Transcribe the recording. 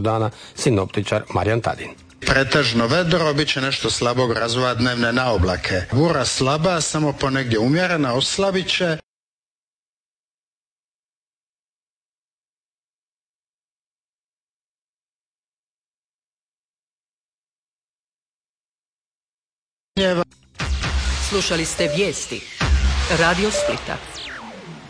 toku dana sinoptičar Marijan Tadin. Pretežno vedro, bit će nešto slabog razvoja dnevne naoblake. Bura slaba, samo ponegdje umjerena, oslabit će. Slušali ste vijesti Radio Splita.